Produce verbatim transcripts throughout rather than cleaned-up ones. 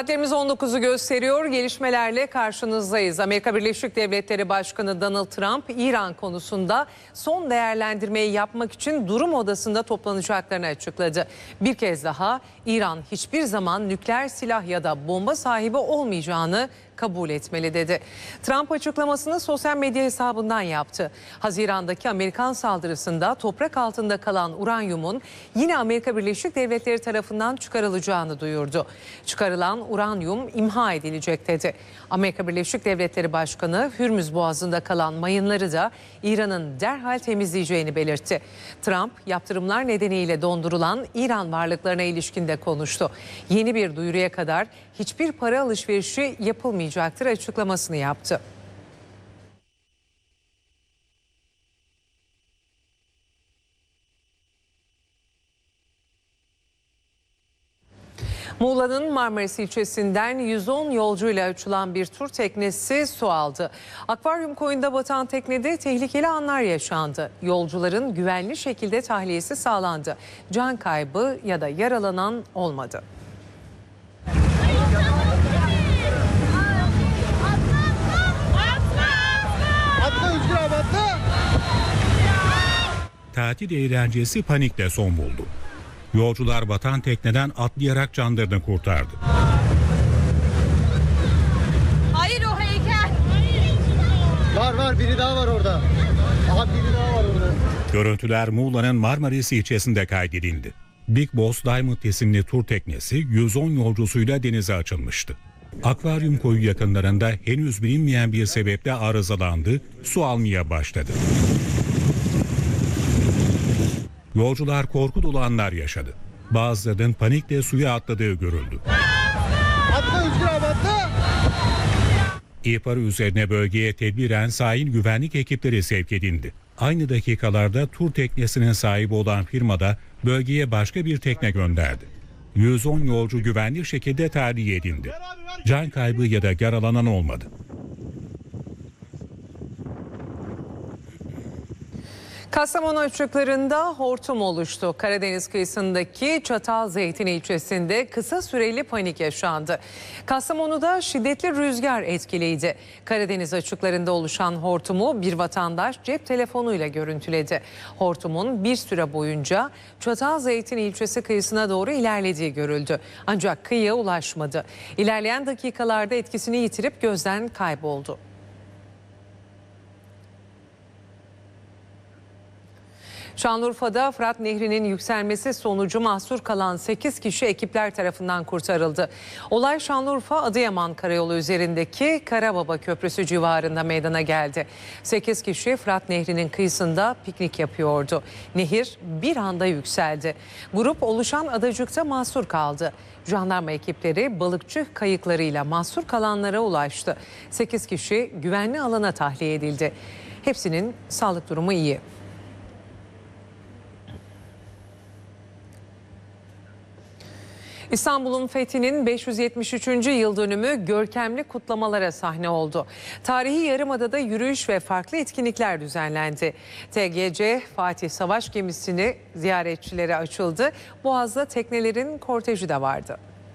Saatlerimiz on dokuzu gösteriyor. Gelişmelerle karşınızdayız. Amerika Birleşik Devletleri Başkanı Donald Trump, İran konusunda son değerlendirmeyi yapmak için durum odasında toplanacaklarını açıkladı. Bir kez daha İran hiçbir zaman nükleer silah ya da bomba sahibi olmayacağını kabul etmeli dedi. Trump açıklamasını sosyal medya hesabından yaptı. Haziran'daki Amerikan saldırısında toprak altında kalan uranyumun yine Amerika Birleşik Devletleri tarafından çıkarılacağını duyurdu. Çıkarılan uranyum imha edilecek dedi. Amerika Birleşik Devletleri Başkanı Hürmüz Boğazı'nda kalan mayınları da İran'ın derhal temizleyeceğini belirtti. Trump yaptırımlar nedeniyle dondurulan İran varlıklarına ilişkin de konuştu. Yeni bir duyuruya kadar hiçbir para alışverişi yapılmayacaktır açıklamasını yaptı. Muğla'nın Marmaris ilçesinden yüz on yolcuyla açılan bir tur teknesi su aldı. Akvaryum koyunda batan teknede tehlikeli anlar yaşandı. Yolcuların güvenli şekilde tahliyesi sağlandı. Can kaybı ya da yaralanan olmadı. Tatil eğlencesi panikle son buldu. Yolcular batan tekneden atlayarak canlarını kurtardı. Hayır, o heykel. Var var, biri daha var orada. Aha, biri daha var orada. Görüntüler Muğla'nın Marmaris ilçesinde kaydedildi. Big Boss Diamond isimli tur teknesi yüz on yolcusuyla denize açılmıştı. Akvaryum koyu yakınlarında henüz bilinmeyen bir sebeple arızalandı, su almaya başladı. Yolcular korku dolu anlar yaşadı. Bazılarının panikle suya atladığı görüldü. Atla Özgür abi, atla! İhbarı üzerine bölgeye tedbiren sahil güvenlik ekipleri sevk edildi. Aynı dakikalarda tur teknesinin sahibi olan firmada bölgeye başka bir tekne gönderdi. yüz on yolcu güvenli şekilde tahliye edildi. Can kaybı ya da yaralanan olmadı. Kastamonu açıklarında hortum oluştu. Karadeniz kıyısındaki Çatalzeytin ilçesinde kısa süreli panik yaşandı. Kastamonu'da şiddetli rüzgar etkiliydi. Karadeniz açıklarında oluşan hortumu bir vatandaş cep telefonuyla görüntüledi. Hortumun bir süre boyunca Çatalzeytin ilçesi kıyısına doğru ilerlediği görüldü. Ancak kıyıya ulaşmadı. İlerleyen dakikalarda etkisini yitirip gözden kayboldu. Şanlıurfa'da Fırat Nehri'nin yükselmesi sonucu mahsur kalan sekiz kişi ekipler tarafından kurtarıldı. Olay Şanlıurfa Adıyaman Karayolu üzerindeki Karababa Köprüsü civarında meydana geldi. sekiz kişi Fırat Nehri'nin kıyısında piknik yapıyordu. Nehir bir anda yükseldi. Grup oluşan adacıkta mahsur kaldı. Jandarma ekipleri balıkçı kayıklarıyla mahsur kalanlara ulaştı. sekiz kişi güvenli alana tahliye edildi. Hepsinin sağlık durumu iyi. İstanbul'un fethinin beş yüz yetmiş üçüncü yıl dönümü görkemli kutlamalara sahne oldu. Tarihi Yarımada'da yürüyüş ve farklı etkinlikler düzenlendi. T G C Fatih Savaş gemisini ziyaretçilere açıldı. Boğaz'da teknelerin korteji de vardı.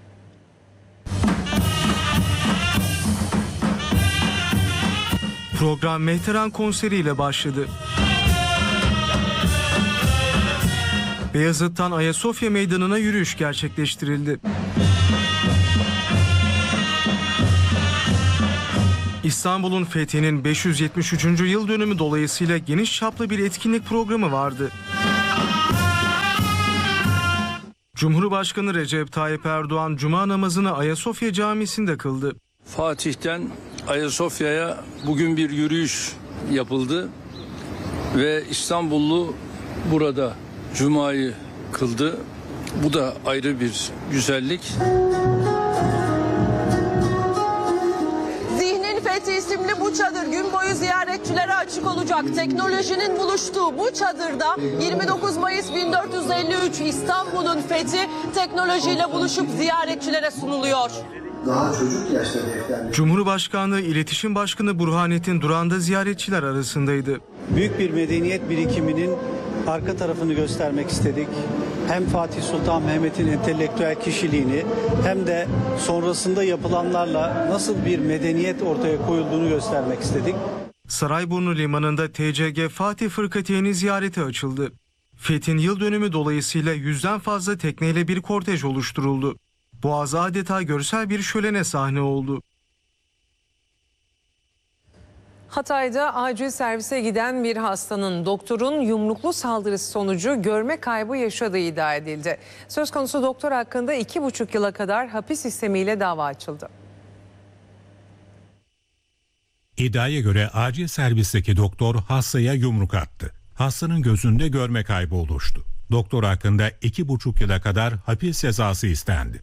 Program Mehteran konseriyle başladı. Beyazıt'tan Ayasofya Meydanı'na yürüyüş gerçekleştirildi. İstanbul'un fethinin beş yüz yetmiş üçüncü yıl dönümü dolayısıyla geniş çaplı bir etkinlik programı vardı. Cumhurbaşkanı Recep Tayyip Erdoğan Cuma namazını Ayasofya Camisi'nde kıldı. Fatih'ten Ayasofya'ya bugün bir yürüyüş yapıldı ve İstanbullu burada Cuma'yı kıldı. Bu da ayrı bir güzellik. Zihnin Fethi isimli bu çadır gün boyu ziyaretçilere açık olacak. Teknolojinin buluştuğu bu çadırda yirmi dokuz Mayıs bin dört yüz elli üç İstanbul'un fethi teknolojiyle buluşup ziyaretçilere sunuluyor. Daha çocuk yaşta defterleri. Cumhurbaşkanlığı İletişim Başkanı Burhanettin Duran da ziyaretçiler arasındaydı. Büyük bir medeniyet birikiminin arka tarafını göstermek istedik. hem Fatih Sultan Mehmet'in entelektüel kişiliğini hem de sonrasında yapılanlarla nasıl bir medeniyet ortaya koyulduğunu göstermek istedik. Sarayburnu Limanı'nda T C G Fatih Fırkateyni ziyareti açıldı. Fethin yıl dönümü dolayısıyla yüzden fazla tekneyle bir kortej oluşturuldu. Boğaz adeta görsel bir şölene sahne oldu. Hatay'da acil servise giden bir hastanın doktorun yumruklu saldırısı sonucu görme kaybı yaşadığı iddia edildi. Söz konusu doktor hakkında iki buçuk yıla kadar hapis istemiyle dava açıldı. İddiaya göre acil servisteki doktor hastaya yumruk attı. Hastanın gözünde görme kaybı oluştu. Doktor hakkında iki buçuk yıla kadar hapis cezası istendi.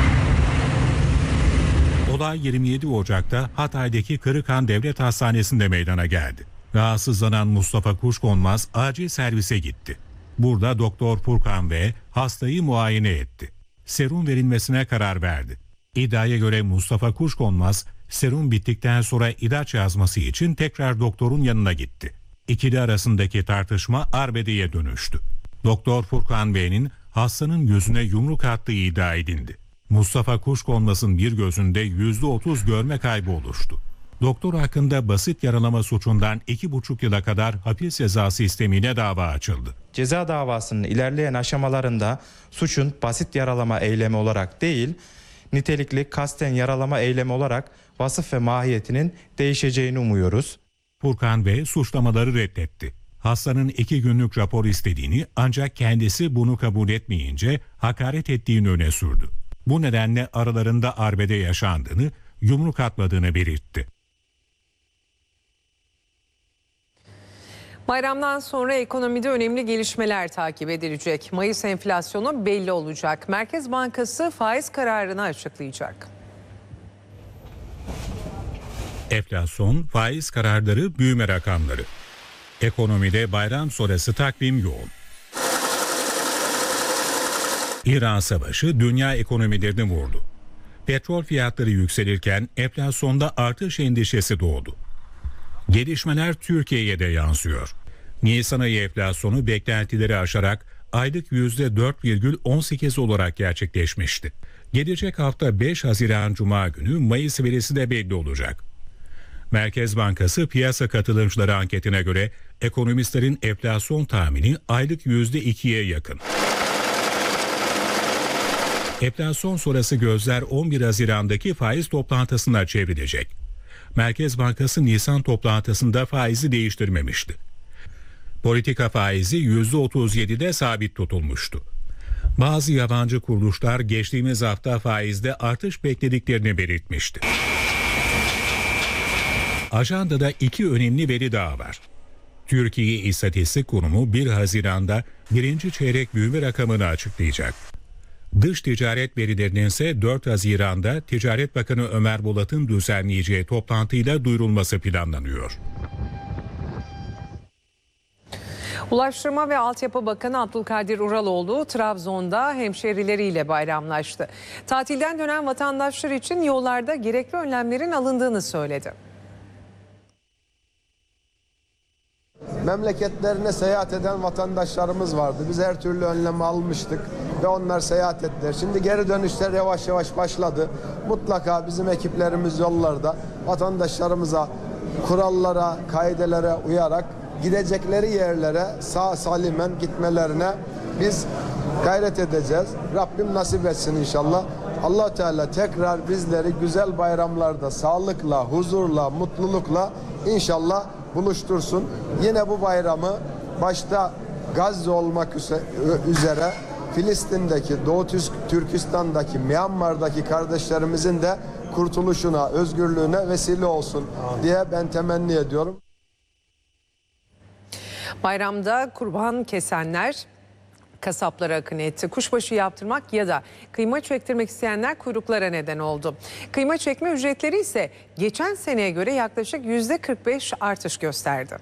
Olay yirmi yedi Ocak'ta Hatay'daki Kırıkhan Devlet Hastanesi'nde meydana geldi. Rahatsızlanan Mustafa Kuşkonmaz acil servise gitti. Burada Doktor Furkan V hastayı muayene etti. Serum verilmesine karar verdi. İddiaya göre Mustafa Kuşkonmaz serum bittikten sonra ilaç yazması için tekrar doktorun yanına gitti. İkili arasındaki tartışma arbedeye dönüştü. Doktor Furkan V'nin hastanın gözüne yumruk attığı iddia edildi. Mustafa Kuşkonmaz'ın bir gözünde yüzde otuz görme kaybı oluştu. Doktor hakkında basit yaralama suçundan iki buçuk yıla kadar hapis cezası istemiyle dava açıldı. Ceza davasının ilerleyen aşamalarında suçun basit yaralama eylemi olarak değil, nitelikli kasten yaralama eylemi olarak vasıf ve mahiyetinin değişeceğini umuyoruz. Furkan V suçlamaları reddetti. Hastanın iki günlük rapor istediğini ancak kendisi bunu kabul etmeyince hakaret ettiğini öne sürdü. Bu nedenle aralarında arbede yaşandığını, yumruk atmadığını belirtti. Bayramdan sonra ekonomide önemli gelişmeler takip edilecek. Mayıs enflasyonu belli olacak. Merkez Bankası faiz kararını açıklayacak. Enflasyon, faiz kararları, büyüme rakamları. Ekonomide bayram sonrası takvim yoğun. İran Savaşı dünya ekonomilerini vurdu. Petrol fiyatları yükselirken enflasyonda artış endişesi doğdu. Gelişmeler Türkiye'ye de yansıyor. Nisan ayı enflasyonu beklentileri aşarak aylık yüzde dört virgül on sekiz olarak gerçekleşmişti. Gelecek hafta beş Haziran Cuma günü Mayıs verisi de belli olacak. Merkez Bankası piyasa katılımcıları anketine göre ekonomistlerin enflasyon tahmini aylık yüzde ikiye yakın. Enflasyon sonrası gözler on bir Haziran'daki faiz toplantısına çevrilecek. Merkez Bankası Nisan toplantısında faizi değiştirmemişti. Politika faizi yüzde otuz yedide sabit tutulmuştu. Bazı yabancı kuruluşlar geçtiğimiz hafta faizde artış beklediklerini belirtmişti. Ajandada iki önemli veri daha var. Türkiye İstatistik Kurumu bir Haziran'da birinci çeyrek büyüme rakamını açıklayacak. Dış ticaret verilerinin ise dört Haziran'da Ticaret Bakanı Ömer Bolat'ın düzenleyeceği toplantıyla duyurulması planlanıyor. Ulaştırma ve Altyapı Bakanı Abdülkadir Uraloğlu Trabzon'da hemşerileriyle bayramlaştı. Tatilden dönen vatandaşlar için yollarda gerekli önlemlerin alındığını söyledi. Memleketlerine seyahat eden vatandaşlarımız vardı. Biz her türlü önlemi almıştık ve onlar seyahat ettiler. Şimdi geri dönüşler yavaş yavaş başladı. Mutlaka bizim ekiplerimiz yollarda vatandaşlarımıza kurallara, kaidelere uyarak gidecekleri yerlere sağ salimen gitmelerine biz gayret edeceğiz. Rabbim nasip etsin inşallah. Allah Teala tekrar bizleri güzel bayramlarda sağlıkla, huzurla, mutlulukla inşallah buluştursun. Yine bu bayramı başta Gazze olmak üzere Filistin'deki, Doğu Türkistan'daki, Myanmar'daki kardeşlerimizin de kurtuluşuna, özgürlüğüne vesile olsun diye ben temenni ediyorum. Bayramda kurban kesenler kasaplara akın etti. Kuşbaşı yaptırmak ya da kıyma çektirmek isteyenler kuyruklara neden oldu. Kıyma çekme ücretleri ise geçen seneye göre yaklaşık yüzde kırk beş artış gösterdi.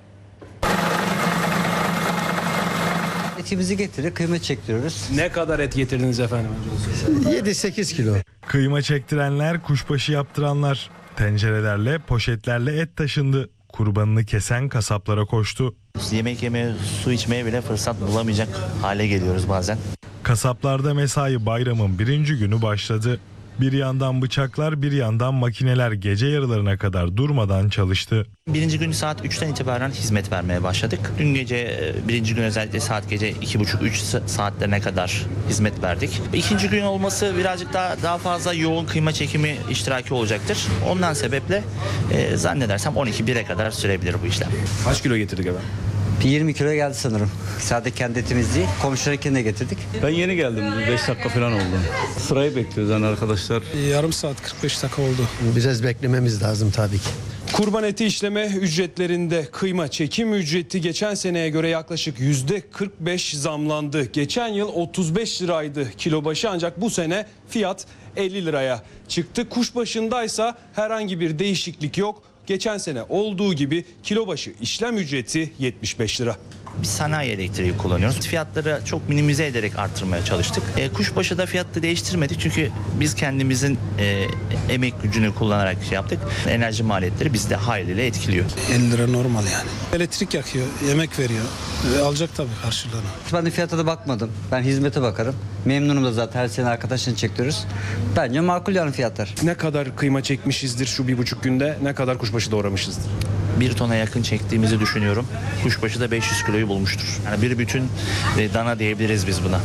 Etimizi getirir, kıyma çektiriyoruz. Ne kadar et getirdiniz efendim? yedi sekiz kilo. Kıyma çektirenler, kuşbaşı yaptıranlar, tencerelerle, poşetlerle et taşındı. Kurbanını kesen kasaplara koştu. Yemek yemeye, su içmeye bile fırsat bulamayacak hale geliyoruz bazen. Kasaplarda mesai bayramın birinci günü başladı. Bir yandan bıçaklar, bir yandan makineler gece yarılarına kadar durmadan çalıştı. Birinci gün saat üçten itibaren hizmet vermeye başladık. Dün gece, birinci gün özellikle saat gece iki buçuk üç saatlerine kadar hizmet verdik. İkinci gün olması birazcık daha daha fazla yoğun kıyma çekimi iştiraki olacaktır. Ondan sebeple e, zannedersem on iki bire kadar sürebilir bu işlem. Kaç kilo getirdik efendim? yirmi kilo geldi sanırım. Sadece kendi etimiz değil, komşularınkini de getirdik. Ben yeni geldim. beş dakika falan oldu. Sırayı bekliyoruz yani arkadaşlar. Yarım saat kırk beş dakika oldu. Biraz beklememiz lazım tabii ki. Kurban eti işleme ücretlerinde kıyma çekim ücreti geçen seneye göre yaklaşık yüzde kırk beş zamlandı. Geçen yıl otuz beş liraydı kilo başı, ancak bu sene fiyat elli liraya çıktı. Kuşbaşındaysa herhangi bir değişiklik yok. Geçen sene olduğu gibi kilo başı işlem ücreti yetmiş beş lira. Biz sanayi elektriği kullanıyoruz. Fiyatları çok minimize ederek arttırmaya çalıştık. E, kuşbaşı da fiyatı değiştirmedik çünkü biz kendimizin e, emek gücünü kullanarak şey yaptık. Enerji maliyetleri bizi de haliyle etkiliyor. elli lira normal yani. Elektrik yakıyor, yemek veriyor. E, alacak tabii karşılığını. Ben de fiyata da bakmadım. Ben hizmete bakarım. Memnunum da zaten, her sene arkadaşını çektiriyoruz. Bence makul yani fiyatlar. Ne kadar kıyma çekmişizdir şu bir buçuk günde, ne kadar kuşbaşı doğramışızdır? Bir tona yakın çektiğimizi düşünüyorum. Kuşbaşı da beş yüz kiloyu bulmuştur. Yani bir bütün e, dana diyebiliriz biz buna.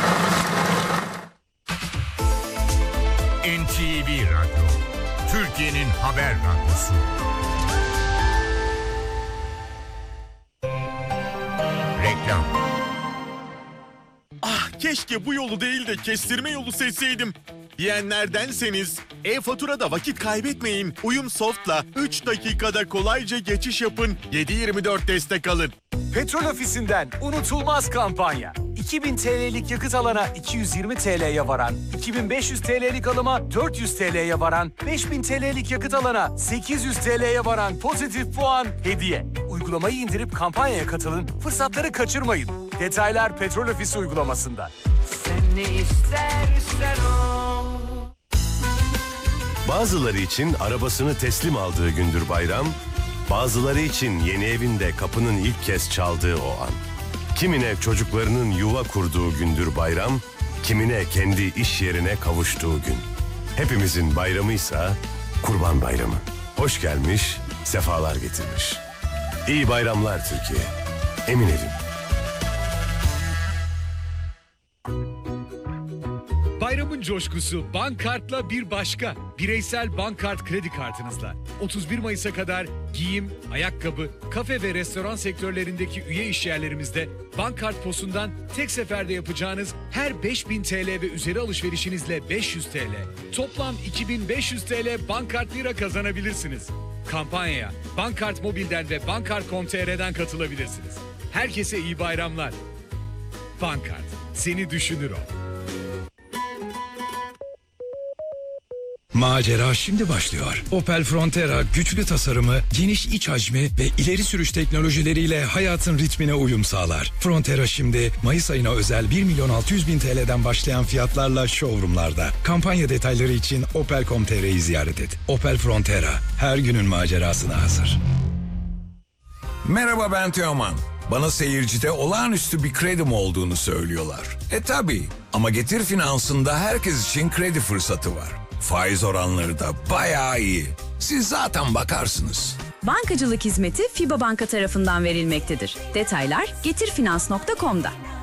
N T V Radyo, Türkiye'nin haber radyosu. Reklam. Ah, keşke bu yolu değil de kestirme yolu seçseydim diyenlerdenseniz e-faturada vakit kaybetmeyin. Uyum Soft'la üç dakikada kolayca geçiş yapın. yedi yirmi dört destek alın. Petrol Ofisi'nden unutulmaz kampanya. iki bin T L'lik yakıt alana iki yüz yirmi T L'ye varan, iki bin beş yüz T L'lik alıma dört yüz T L'ye varan, beş bin T L'lik yakıt alana sekiz yüz T L'ye varan pozitif puan hediye. Uygulamayı indirip kampanyaya katılın, fırsatları kaçırmayın. Detaylar Petrol Ofisi uygulamasında. Sen ne istersen o. Bazıları için arabasını teslim aldığı gündür bayram, bazıları için yeni evinde kapının ilk kez çaldığı o an. Kimine çocuklarının yuva kurduğu gündür bayram, kimine kendi iş yerine kavuştuğu gün. Hepimizin bayramıysa Kurban Bayramı. Hoş gelmiş, sefalar getirmiş. İyi bayramlar Türkiye. Emin evim. Bayramın coşkusu Bankart'la bir başka. Bireysel Bankart kredi kartınızla. otuz bir Mayıs'a kadar giyim, ayakkabı, kafe ve restoran sektörlerindeki üye işyerlerimizde Bankart Posu'ndan tek seferde yapacağınız her beş bin T L ve üzeri alışverişinizle beş yüz T L. Toplam iki bin beş yüz T L Bankart lira kazanabilirsiniz. Kampanyaya Bankart Mobil'den ve bankart nokta com nokta t r'den katılabilirsiniz. Herkese iyi bayramlar. Bankart, seni düşünür o. Macera şimdi başlıyor. Opel Frontera güçlü tasarımı, geniş iç hacmi ve ileri sürüş teknolojileriyle hayatın ritmine uyum sağlar. Frontera şimdi Mayıs ayına özel bir milyon altı yüz bin T L'den başlayan fiyatlarla showroomlarda. Kampanya detayları için opel nokta com nokta t r'yi ziyaret et. Opel Frontera, her günün macerasına hazır. Merhaba, ben Teoman. Bana seyircide olağanüstü bir kredim olduğunu söylüyorlar. E tabi, ama Getir Finans'ında herkes için kredi fırsatı var. Faiz oranları da bayağı iyi. Siz zaten bakarsınız. Bankacılık hizmeti FİBA Banka tarafından verilmektedir. Detaylar getirfinans nokta com'da.